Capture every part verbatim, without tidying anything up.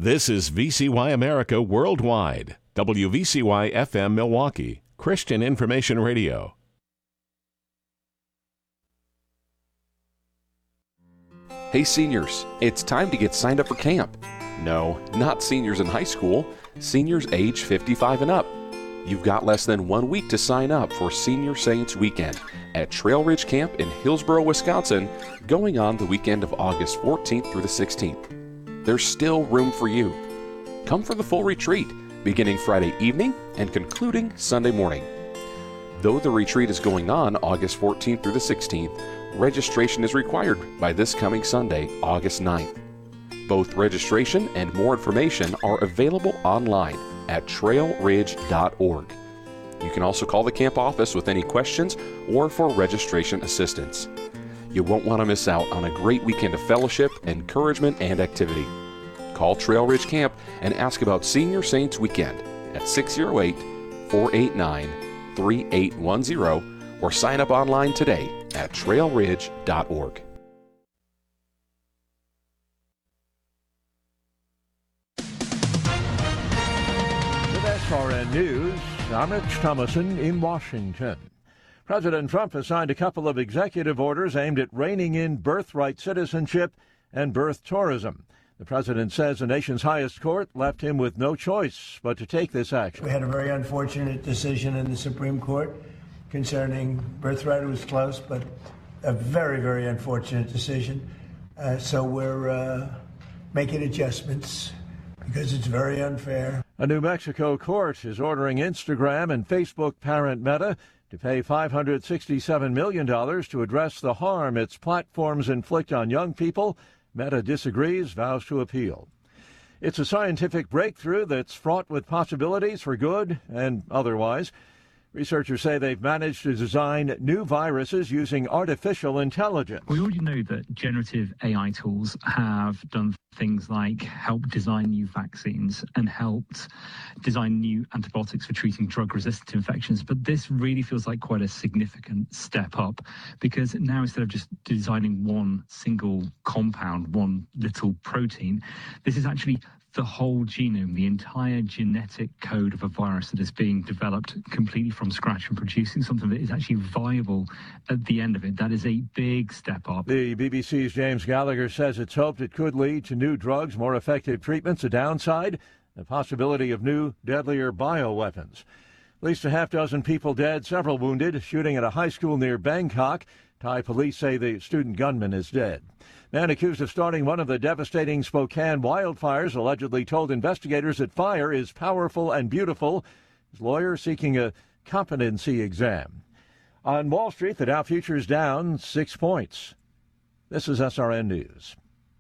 This is V C Y America Worldwide, W V C Y F M Milwaukee, Christian Information Radio. Hey seniors, it's time to get signed up for camp. No, not seniors in high school, seniors age fifty-five and up. You've got less than one week to sign up for Senior Saints Weekend at Trail Ridge Camp in Hillsboro, Wisconsin, going on the weekend of August fourteenth through the sixteenth. There's still room for you. Come for the full retreat, beginning Friday evening and concluding Sunday morning. Though the retreat is going on August fourteenth through the sixteenth, registration is required by this coming Sunday, August ninth. Both registration and more information are available online at trail ridge dot org. You can also call the camp office with any questions or for registration assistance. You won't want to miss out on a great weekend of fellowship, encouragement, and activity. Call Trail Ridge Camp and ask about Senior Saints Weekend at six oh eight, four eight nine, three eight one zero or sign up online today at trail ridge dot org. With S R N News, I'm Rich Thomason in Washington. President Trump has signed a couple of executive orders aimed at reining in birthright citizenship and birth tourism. The president says the nation's highest court left him with no choice but to take this action. We had a very unfortunate decision in the Supreme Court concerning birthright. It was close, but a very, very unfortunate decision. Uh, so we're uh, making adjustments because it's very unfair. A New Mexico court is ordering Instagram and Facebook parent Meta to pay five hundred sixty-seven million dollars to address the harm its platforms inflict on young people. Meta disagrees, vows to appeal. It's a scientific breakthrough that's fraught with possibilities for good and otherwise. Researchers say they've managed to design new viruses using artificial intelligence. We already know that generative A I tools have done things like help design new vaccines and helped design new antibiotics for treating drug-resistant infections. But this really feels like quite a significant step up, because now instead of just designing one single compound, one little protein, this is actually the whole genome, the entire genetic code of a virus that is being developed completely from scratch and producing something that is actually viable at the end of it. That is a big step up. The B B C's James Gallagher says it's hoped it could lead to new drugs, more effective treatments. A downside, the possibility of new, deadlier bioweapons. At least a half dozen people dead, several wounded, shooting at a high school near Bangkok. Thai police say the student gunman is dead. Man accused of starting one of the devastating Spokane wildfires allegedly told investigators that fire is powerful and beautiful. His lawyer seeking a competency exam. On Wall Street, the Dow futures down six points. This is S R N News.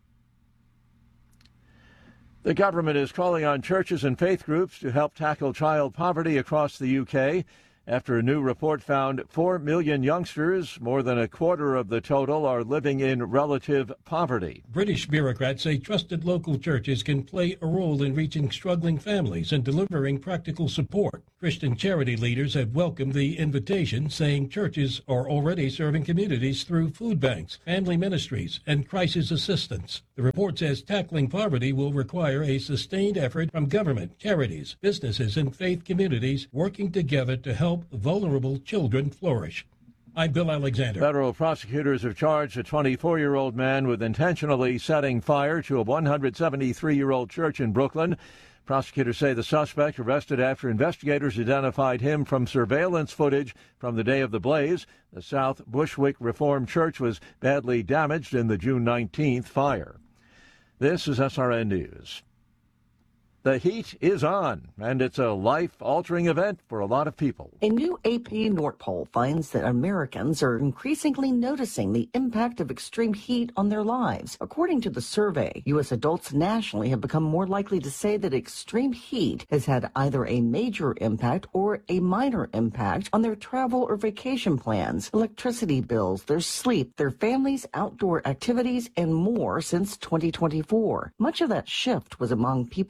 The government is calling on churches and faith groups to help tackle child poverty across the U K. After a new report found four million youngsters, more than a quarter of the total, are living in relative poverty. British bureaucrats say trusted local churches can play a role in reaching struggling families and delivering practical support. Christian charity leaders have welcomed the invitation, saying churches are already serving communities through food banks, family ministries, and crisis assistance. The report says tackling poverty will require a sustained effort from government, charities, businesses, and faith communities working together to help vulnerable children flourish. I'm Bill Alexander. Federal prosecutors have charged a twenty-four-year-old man with intentionally setting fire to a one hundred seventy-three-year-old church in Brooklyn. Prosecutors say the suspect, arrested after investigators identified him from surveillance footage from the day of the blaze. The South Bushwick Reformed Church was badly damaged in the June nineteenth fire. This is S R N News. The heat is on, and it's a life-altering event for a lot of people. A new A P North poll finds that Americans are increasingly noticing the impact of extreme heat on their lives. According to the survey, U S adults nationally have become more likely to say that extreme heat has had either a major impact or a minor impact on their travel or vacation plans, electricity bills, their sleep, their families' outdoor activities, and more since twenty twenty-four. Much of that shift was among people who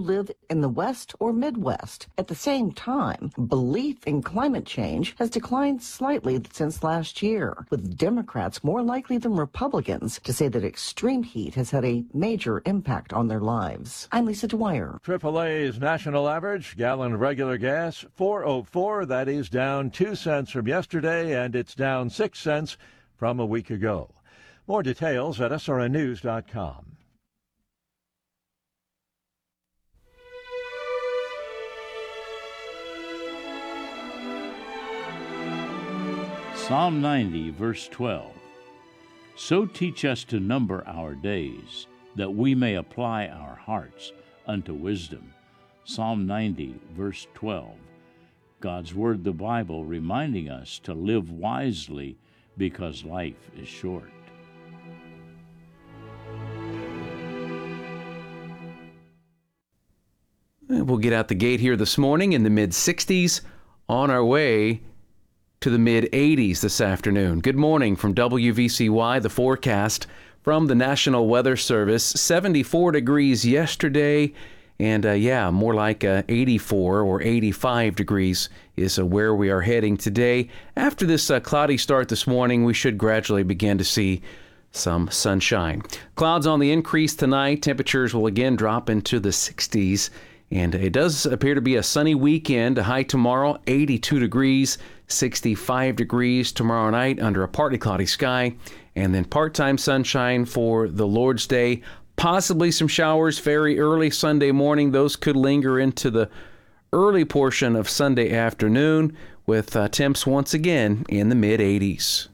live in the West or Midwest. At the same time, belief in climate change has declined slightly since last year, with Democrats more likely than Republicans to say that extreme heat has had a major impact on their lives. I'm Lisa Dwyer. triple A's national average, gallon of regular gas, four oh four. That is down two cents from yesterday, and it's down six cents from a week ago. More details at S R N news dot com. Psalm ninety, verse twelve. So teach us to number our days, that we may apply our hearts unto wisdom. Psalm ninety, verse twelve. God's Word, the Bible, reminding us to live wisely because life is short. We'll get out the gate here this morning in the mid sixties, on our way to the mid eighties this afternoon. Good morning from W V C Y, the forecast from the National Weather Service. seventy-four degrees yesterday, and uh, yeah, more like uh, eighty-four or eighty-five degrees is uh, where we are heading today. After this uh, cloudy start this morning, we should gradually begin to see some sunshine. Clouds on the increase tonight. Temperatures will again drop into the sixties. And it does appear to be a sunny weekend. A high tomorrow, eighty-two degrees, sixty-five degrees tomorrow night under a partly cloudy sky. And then part-time sunshine for the Lord's Day. Possibly some showers very early Sunday morning. Those could linger into the early portion of Sunday afternoon with uh, temps once again in the mid eighties.